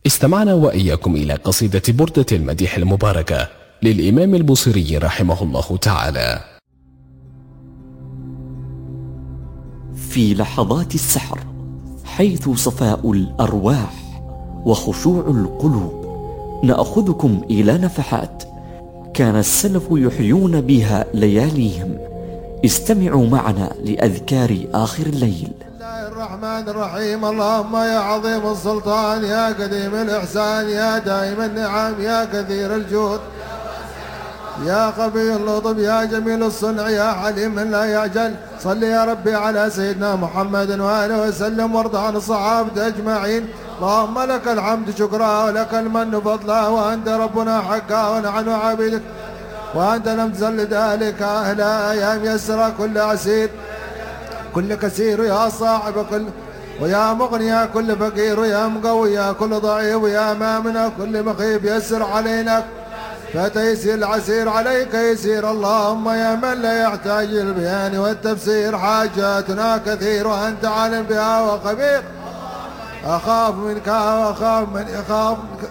استمعنا وإياكم إلى قصيدة بردة المديح المباركة للإمام البوصيري رحمه الله تعالى. في لحظات السحر، حيث صفاء الأرواح وخشوع القلوب، نأخذكم إلى نفحات كان السلف يحيون بها لياليهم. استمعوا معنا لأذكار آخر الليل. الرحمن الرحيم. اللهم يا عظيم السلطان، يا قديم الإحسان، يا دائم النعم، يا كثير الجود، يا خفي اللطف، يا جميل الصنع، يا حليم لا يعجل. صل يا ربي على سيدنا محمد وآله وسلم، وارض عن الصحابة أجمعين. اللهم لك الحمد شكرا، ولك المن فضلا، وأنت ربنا حقا، ونحن عبيدك، وأنت لم تزل ذلك أهل أيام. يسر كل عسير، كل كثير يا صاحب كل، ويا مغني يا كل فقير، يا مقوي يا كل ضعيف، ويا مامن كل مخيب. يسر علينا فتيسير العسير عليك يسير. اللهم يا من لا يحتاج البيان والتفسير، حاجاتنا كثير وأنت عالم بها وخبير. أخاف منك وأخاف من يخاف منك،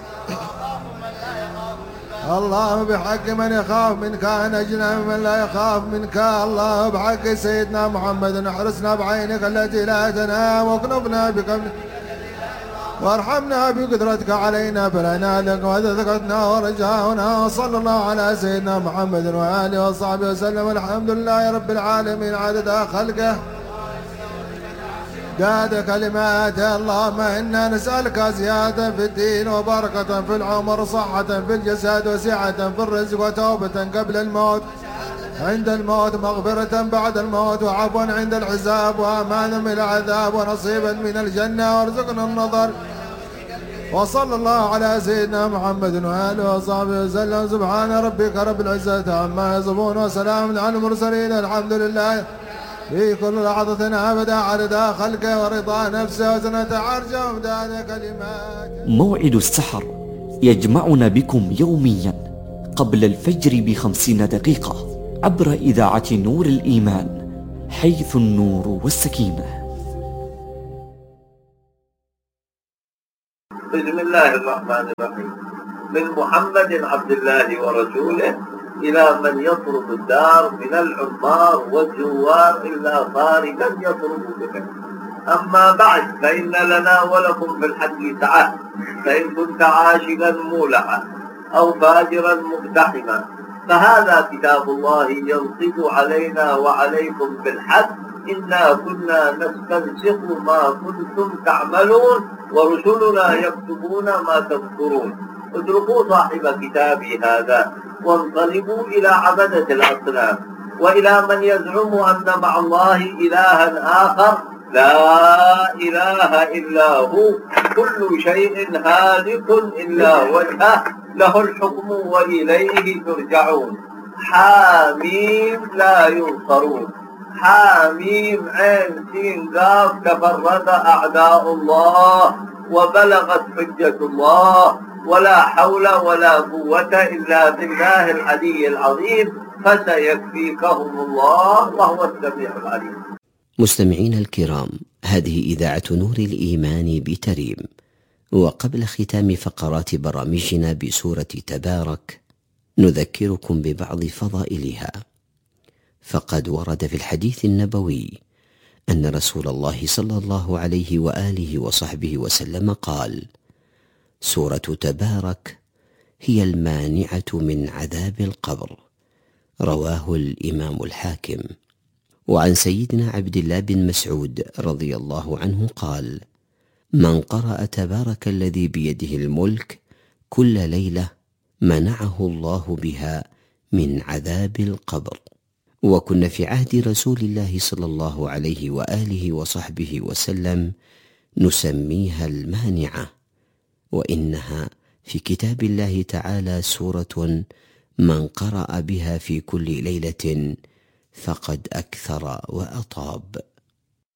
اللهم بحق من يخاف منك نجنا من لا يخاف منك. الله بحق سيدنا محمد احرسنا بعينك التي لا تنام، واكنفنا بكمل، وارحمنا بقدرتك علينا فلنا لك وذكرتنا ورجاؤنا. وصلى الله على سيدنا محمد وآله وصحبه وسلم. الحمد لله رب العالمين عدد خلقه داد كلمات. اللهم إنا نسألك زيادة في الدين، وبركة في العمر، صحة في الجسد، وسعة في الرزق، وتوبة قبل الموت، عند الموت، مغفرة بعد الموت، وعفوا عند الحساب، وأمانا من العذاب، ونصيبا من الجنة، وارزقنا النظر. وصلى الله على سيدنا محمد وآله وصحبه وسلم. سبحان ربك رب العزة عما يصفون، وسلام على المرسلين، الحمد لله في كل لحظة أبدا عدد خلقه ورضا نفسه وزنة عرشه ومداد كلمات. موعد السحر يجمعنا بكم يوميا قبل الفجر ب50 دقيقة عبر إذاعة نور الإيمان، حيث النور والسكينة. بسم الله الرحمن الرحيم. من محمد عبد الله ورسوله إلى من يطرد الدار من العمار والزوار إلا خارجا يطرد بك. أما بعد، فإن لنا ولكم في الحج سعة، فإن كنت عاشقا مولعا أو فاجرا مقتحما، فهذا كتاب الله ينصب علينا وعليكم بالحج. إنا كنا نستنسخ ما كنتم تعملون، ورسلنا يكتبون ما تذكرون. اتركوا صاحب كتابي هذا وانقلبوا إلى عبدة الأصنام، وإلى من يزعم أن مع الله إلها آخر لا إله إلا هو. كل شيء هالك إلا وجهه، له الحكم وإليه ترجعون. حاميم لا ينصرون. حاميم عين سين قاف تفرد أعداء الله وبلغت حجة الله، ولا حول ولا قوة إلا بالله العلي العظيم، فسيكفيكهم الله وهو السميع العليم. مستمعين الكرام، هذه إذاعة نور الإيمان بتريم. وقبل ختام فقرات برامجنا بسورة تبارك، نذكركم ببعض فضائلها. فقد ورد في الحديث النبوي أن رسول الله صلى الله عليه وآله وصحبه وسلم قال: سورة تبارك هي المانعة من عذاب القبر. رواه الإمام الحاكم. وعن سيدنا عبد الله بن مسعود رضي الله عنه قال: من قرأ تبارك الذي بيده الملك كل ليلة منعه الله بها من عذاب القبر. وكنا في عهد رسول الله صلى الله عليه وآله وصحبه وسلم نسميها المانعة، وإنها في كتاب الله تعالى سورة من قرأ بها في كل ليلة فقد أكثر وأطاب.